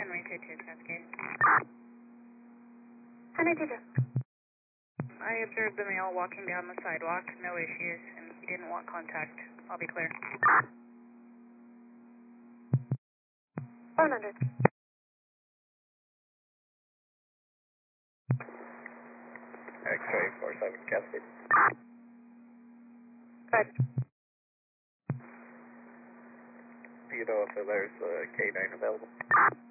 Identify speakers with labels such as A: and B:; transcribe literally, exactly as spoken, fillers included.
A: Henry two two Cascade.
B: Henry two two.
A: I observed the male walking down the sidewalk, no issues, and he didn't want contact. I'll be clear.
B: one hundred.
C: X-ray four seven Cascade.
B: Good.
C: Do you know if there's a K nine available?